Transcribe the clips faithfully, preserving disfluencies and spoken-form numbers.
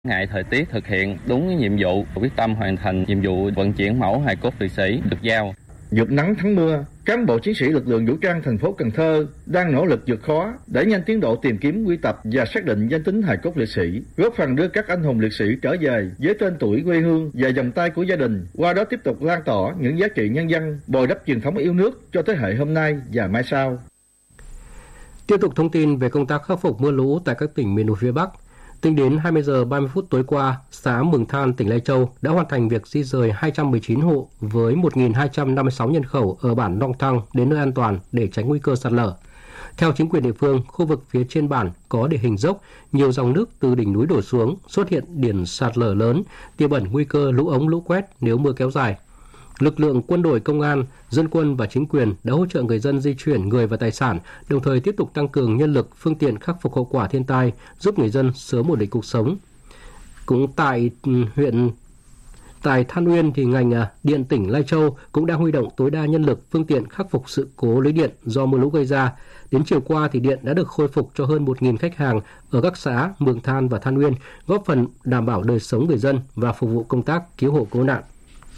Ngại thời tiết thực hiện đúng nhiệm vụ, quyết tâm hoàn thành nhiệm vụ vận chuyển mẫu hài cốt liệt sĩ được giao. Vượt nắng thắng mưa, cán bộ chiến sĩ lực lượng vũ trang thành phố Cần Thơ đang nỗ lực vượt khó đẩy nhanh tiến độ tìm kiếm, quy tập và xác định danh tính hài cốt liệt sĩ, góp phần đưa các anh hùng liệt sĩ trở về với tên tuổi quê hương và vòng tay của gia đình, qua đó tiếp tục lan tỏa những giá trị nhân văn, bồi đắp truyền thống yêu nước cho thế hệ hôm nay và mai sau. Tiếp tục thông tin về công tác khắc phục mưa lũ tại các tỉnh miền núi phía Bắc. Tính đến hai mươi giờ ba mươi phút tối qua, xã Mường Than, tỉnh Lai Châu đã hoàn thành việc di rời hai trăm mười chín hộ với một nghìn hai trăm năm mươi sáu nhân khẩu ở bản Nong Thăng đến nơi an toàn để tránh nguy cơ sạt lở. Theo chính quyền địa phương, khu vực phía trên bản có địa hình dốc, nhiều dòng nước từ đỉnh núi đổ xuống, xuất hiện điểm sạt lở lớn, tiềm ẩn nguy cơ lũ ống lũ quét nếu mưa kéo dài. Lực lượng quân đội, công an, dân quân và chính quyền đã hỗ trợ người dân di chuyển người và tài sản, đồng thời tiếp tục tăng cường nhân lực, phương tiện khắc phục hậu quả thiên tai, giúp người dân sớm ổn định cuộc sống. Cũng tại huyện tại Than Uyên thì ngành điện tỉnh Lai Châu cũng đang huy động tối đa nhân lực, phương tiện khắc phục sự cố lưới điện do mưa lũ gây ra. Đến chiều qua thì điện đã được khôi phục cho hơn một nghìn khách hàng ở các xã Mường Than và Than Uyên, góp phần đảm bảo đời sống người dân và phục vụ công tác cứu hộ cứu nạn.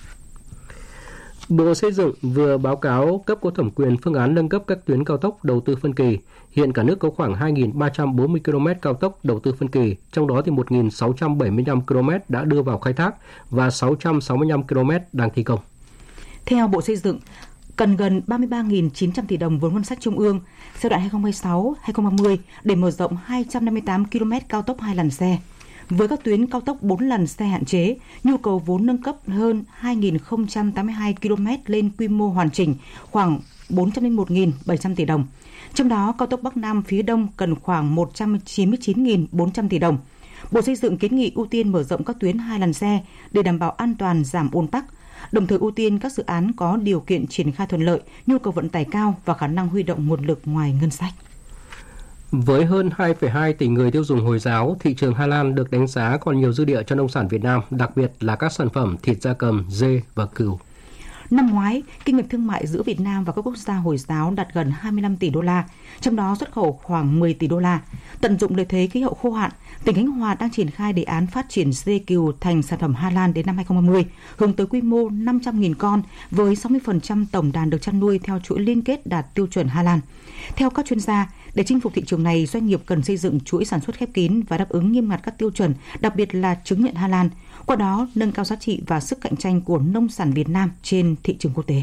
Bộ Xây dựng vừa báo cáo cấp có thẩm quyền phương án nâng cấp các tuyến cao tốc đầu tư phân kỳ. Hiện cả nước có khoảng hai nghìn ba trăm bốn mươi ki lô mét cao tốc đầu tư phân kỳ, trong đó thì một nghìn sáu trăm bảy mươi lăm ki lô mét đã đưa vào khai thác và sáu trăm sáu mươi lăm ki lô mét đang thi công. Theo Bộ Xây dựng, cần gần ba mươi ba nghìn chín trăm tỷ đồng vốn ngân sách trung ương giai đoạn hai nghìn không trăm hai mươi sáu đến hai nghìn không trăm ba mươi để mở rộng hai trăm năm mươi tám ki lô mét cao tốc hai làn xe. Với các tuyến cao tốc bốn làn xe hạn chế, nhu cầu vốn nâng cấp hơn hai nghìn không trăm tám mươi hai ki lô mét lên quy mô hoàn chỉnh khoảng bốn trăm lẻ một nghìn bảy trăm tỷ đồng. Trong đó, cao tốc Bắc Nam phía Đông cần khoảng một trăm chín mươi chín nghìn bốn trăm tỷ đồng. Bộ Xây dựng kiến nghị ưu tiên mở rộng các tuyến hai làn xe để đảm bảo an toàn, giảm ùn tắc, đồng thời ưu tiên các dự án có điều kiện triển khai thuận lợi, nhu cầu vận tải cao và khả năng huy động nguồn lực ngoài ngân sách. Với hơn hai phẩy hai tỷ người tiêu dùng Hồi giáo, thị trường Hà Lan được đánh giá còn nhiều dư địa cho nông sản Việt Nam, đặc biệt là các sản phẩm thịt gia cầm, dê và cừu. Năm ngoái, kinh mạch thương mại giữa Việt Nam và các quốc gia Hồi giáo đạt gần hai mươi lăm tỷ đô la, trong đó xuất khẩu khoảng mười tỷ đô la. Tận dụng lợi thế khí hậu khô hạn, tỉnh Khánh Hòa đang triển khai đề án phát triển dê cừu thành sản phẩm Hà Lan đến năm hai nghìn không trăm ba mươi, hướng tới quy mô năm trăm nghìn con với sáu mươi phần trăm tổng đàn được chăn nuôi theo chuỗi liên kết đạt tiêu chuẩn Hà Lan. Theo các chuyên gia, để chinh phục thị trường này, doanh nghiệp cần xây dựng chuỗi sản xuất khép kín và đáp ứng nghiêm ngặt các tiêu chuẩn, đặc biệt là chứng nhận Hà Lan, qua đó nâng cao giá trị và sức cạnh tranh của nông sản Việt Nam trên thị trường quốc tế.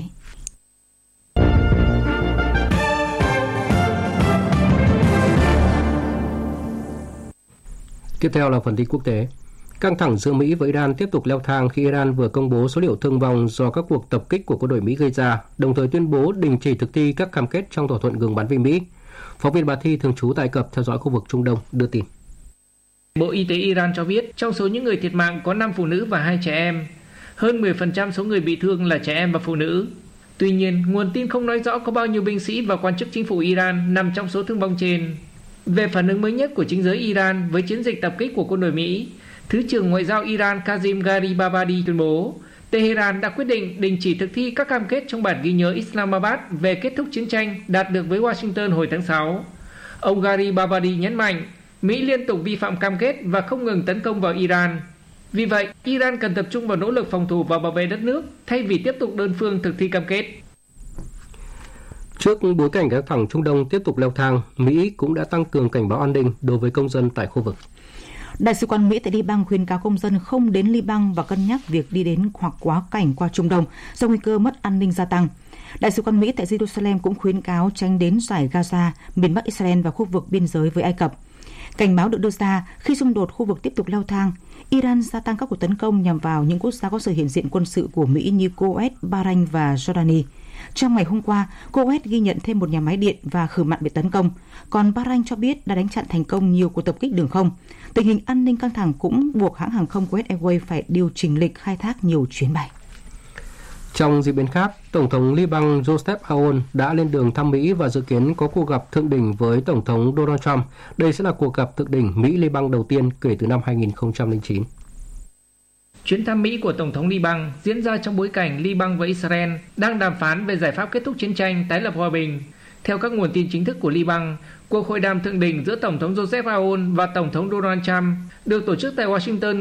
Tiếp theo là phần tin quốc tế. Căng thẳng giữa Mỹ và Iran tiếp tục leo thang khi Iran vừa công bố số liệu thương vong do các cuộc tập kích của quân đội Mỹ gây ra, đồng thời tuyên bố đình chỉ thực thi các cam kết trong thỏa thuận ngừng bắn với Mỹ. Phóng viên Bà Thi thường trú tại Ai Cập theo dõi khu vực Trung Đông đưa tin. Bộ Y tế Iran cho biết trong số những người thiệt mạng có năm phụ nữ và hai trẻ em. Hơn mười phần trăm số người bị thương là trẻ em và phụ nữ. Tuy nhiên, nguồn tin không nói rõ có bao nhiêu binh sĩ và quan chức chính phủ Iran nằm trong số thương vong trên. Về phản ứng mới nhất của chính giới Iran với chiến dịch tập kích của quân đội Mỹ, Thứ trưởng Ngoại giao Iran Kazim Garibabadi tuyên bố Tehran đã quyết định đình chỉ thực thi các cam kết trong bản ghi nhớ Islamabad về kết thúc chiến tranh đạt được với Washington hồi tháng sáu. Ông Garibabadi nhấn mạnh Mỹ liên tục vi phạm cam kết và không ngừng tấn công vào Iran. Vì vậy, Iran cần tập trung vào nỗ lực phòng thủ và bảo vệ đất nước thay vì tiếp tục đơn phương thực thi cam kết. Trước bối cảnh căng thẳng Trung Đông tiếp tục leo thang, Mỹ cũng đã tăng cường cảnh báo an ninh đối với công dân tại khu vực. Đại sứ quán Mỹ tại Liban khuyến cáo công dân không đến Liban và cân nhắc việc đi đến hoặc quá cảnh qua Trung Đông do nguy cơ mất an ninh gia tăng. Đại sứ quán Mỹ tại Jerusalem cũng khuyến cáo tránh đến dải Gaza, miền Bắc Israel và khu vực biên giới với Ai Cập. Cảnh báo được đưa ra khi xung đột khu vực tiếp tục leo thang. Iran gia tăng các cuộc tấn công nhằm vào những quốc gia có sự hiện diện quân sự của Mỹ như Kuwait, Bahrain và Jordani. Trong ngày hôm qua, Kuwait ghi nhận thêm một nhà máy điện và khử mặn bị tấn công, còn Bahrain cho biết đã đánh chặn thành công nhiều cuộc tập kích đường không. Tình hình an ninh căng thẳng cũng buộc hãng hàng không Kuwait Airways phải điều chỉnh lịch khai thác nhiều chuyến bay. Trong diễn biến khác, Tổng thống Liban Joseph Aoun đã lên đường thăm Mỹ và dự kiến có cuộc gặp thượng đỉnh với Tổng thống Donald Trump. Đây sẽ là cuộc gặp thượng đỉnh Mỹ-Liban đầu tiên kể từ năm hai nghìn không trăm lẻ chín. Chuyến thăm Mỹ của Tổng thống Liban diễn ra trong bối cảnh Liban và Israel đang đàm phán về giải pháp kết thúc chiến tranh, tái lập hòa bình. Theo các nguồn tin chính thức của Liban, cuộc hội đàm thượng đỉnh giữa Tổng thống Joseph Aoun và Tổng thống Donald Trump được tổ chức tại Washington